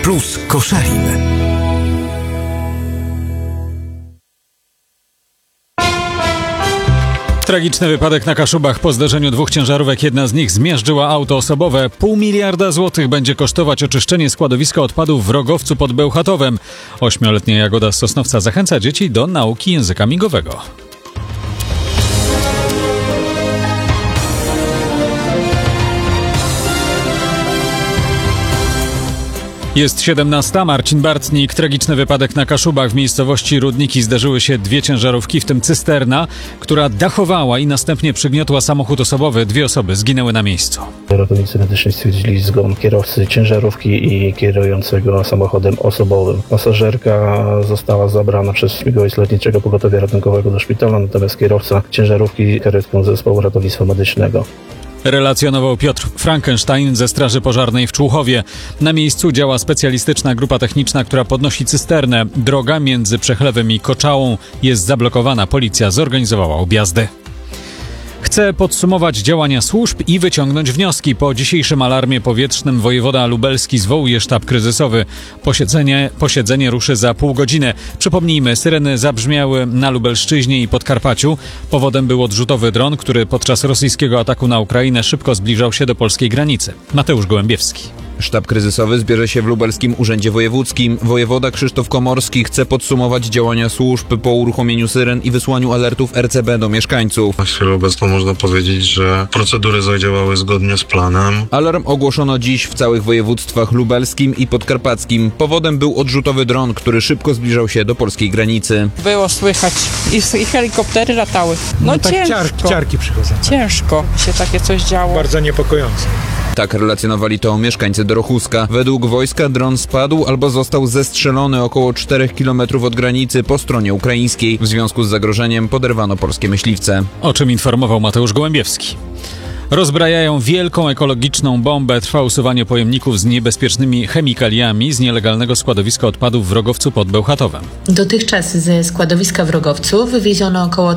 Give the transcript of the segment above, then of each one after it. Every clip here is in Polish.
Plus Koszalin. Tragiczny wypadek na Kaszubach. Po zderzeniu dwóch ciężarówek jedna z nich zmiażdżyła auto osobowe. 500 miliona złotych będzie kosztować oczyszczenie składowiska odpadów w Rogowcu pod Bełchatowem. 8-letnia Jagoda z Sosnowca zachęca dzieci do nauki języka migowego. Jest 17. Marcin Bartnik. Tragiczny wypadek na Kaszubach. W miejscowości Rudniki zderzyły się dwie ciężarówki, w tym cysterna, która dachowała i następnie przygniotła samochód osobowy. 2 osoby zginęły na miejscu. Ratownicy medyczni stwierdzili zgon kierowcy ciężarówki i kierującego samochodem osobowym. Pasażerka została zabrana przez śmigłowiec Lotniczego Pogotowia Ratunkowego do szpitala, natomiast kierowca ciężarówki karetką zespołu ratownictwa medycznego. Relacjonował Piotr Frankenstein ze Straży Pożarnej w Człuchowie. Na miejscu działa specjalistyczna grupa techniczna, która podnosi cysternę. Droga między Przechlewem i Koczałą jest zablokowana. Policja zorganizowała objazdy. Chce podsumować działania służb i wyciągnąć wnioski. Po dzisiejszym alarmie powietrznym wojewoda lubelski zwołuje sztab kryzysowy. Posiedzenie ruszy za pół godziny. Przypomnijmy, syreny zabrzmiały na Lubelszczyźnie i Podkarpaciu. Powodem był odrzutowy dron, który podczas rosyjskiego ataku na Ukrainę szybko zbliżał się do polskiej granicy. Mateusz Gołębiewski. Sztab kryzysowy zbierze się w Lubelskim Urzędzie Wojewódzkim. Wojewoda Krzysztof Komorski chce podsumować działania służb po uruchomieniu syren i wysłaniu alertów RCB do mieszkańców. Na chwilę obecną można powiedzieć, że procedury zadziałały zgodnie z planem. Alarm ogłoszono dziś w całych województwach lubelskim i podkarpackim. Powodem był odrzutowy dron, który szybko zbliżał się do polskiej granicy. Było słychać i helikoptery latały. No tak ciężko. Ciarki przychodzą. Ciężko się takie coś działo. Bardzo niepokojące. Tak relacjonowali to mieszkańcy Dorochuska. Według wojska dron spadł albo został zestrzelony około 4 km od granicy po stronie ukraińskiej. W związku z zagrożeniem poderwano polskie myśliwce. O czym informował Mateusz Gołębiewski. Rozbrajają wielką ekologiczną bombę. Trwa usuwanie pojemników z niebezpiecznymi chemikaliami z nielegalnego składowiska odpadów w Rogowcu pod Bełchatowem. Dotychczas ze składowiska w Rogowcu wywieziono około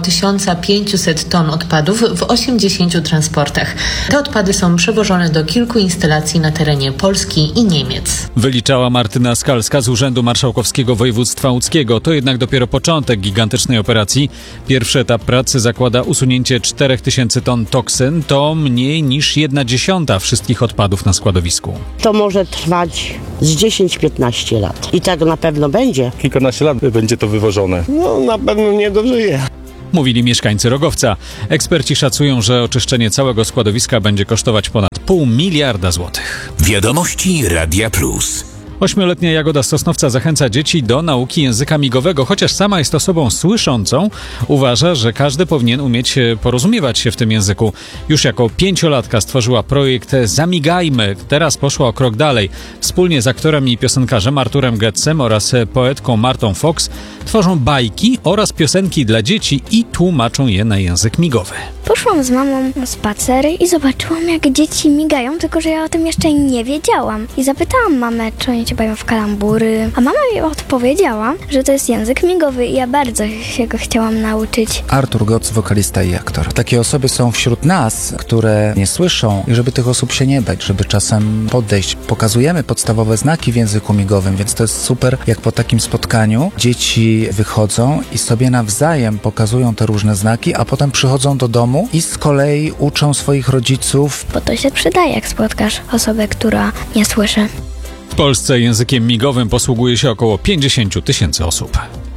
1500 ton odpadów w 80 transportach. Te odpady są przewożone do kilku instalacji na terenie Polski i Niemiec. Wyliczała Martyna Skalska z Urzędu Marszałkowskiego Województwa Łódzkiego. To jednak dopiero początek gigantycznej operacji. Pierwszy etap pracy zakłada usunięcie 4000 ton toksyn. To mniej niż 1/10 wszystkich odpadów na składowisku. To może trwać z 10-15 lat. I tak na pewno będzie. Kilkanaście lat będzie to wywożone. No na pewno nie dożyje. Mówili mieszkańcy Rogowca. Eksperci szacują, że oczyszczenie całego składowiska będzie kosztować ponad 500 miliona złotych. Wiadomości Radia Plus. 8-letnia Jagoda z Sosnowca zachęca dzieci do nauki języka migowego. Chociaż sama jest osobą słyszącą, uważa, że każdy powinien umieć porozumiewać się w tym języku. Już jako 5-latka stworzyła projekt Zamigajmy. Teraz poszła o krok dalej. Wspólnie z aktorem i piosenkarzem Arturem Getsem oraz poetką Martą Fox tworzą bajki oraz piosenki dla dzieci i tłumaczą je na język migowy. Poszłam z mamą na spacer i zobaczyłam, jak dzieci migają, tylko że ja o tym jeszcze nie wiedziałam. I zapytałam mamę, czy oni się bawią w kalambury. A mama mi odpowiedziała, że to jest język migowy i ja bardzo się go chciałam nauczyć. Artur Goc, wokalista i aktor. Takie osoby są wśród nas, które nie słyszą i żeby tych osób się nie bać, żeby czasem podejść. Pokazujemy podstawowe znaki w języku migowym, więc to jest super, jak po takim spotkaniu dzieci wychodzą i sobie nawzajem pokazują te różne znaki, a potem przychodzą do domu i z kolei uczą swoich rodziców. Bo to się przydaje, jak spotkasz osobę, która nie słyszy. W Polsce językiem migowym posługuje się około 50 000 osób.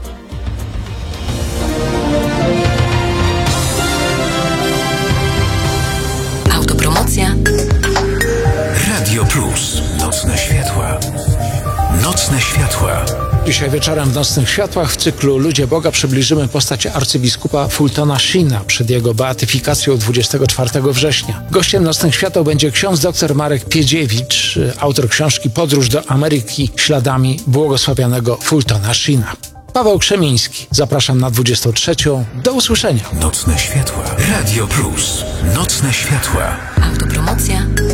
Autopromocja. Radio Plus. Nocne światła. Nocne światła. Dzisiaj wieczorem w Nocnych Światłach w cyklu Ludzie Boga przybliżymy postać arcybiskupa Fultona Sheena przed jego beatyfikacją 24 września. Gościem Nocnych Światła będzie ksiądz dr Marek Piedziewicz, autor książki Podróż do Ameryki śladami błogosławionego Fultona Sheena. Paweł Krzemiński. Zapraszam na 23. Do usłyszenia. Nocne światła. Radio Plus. Nocne światła. Autopromocja.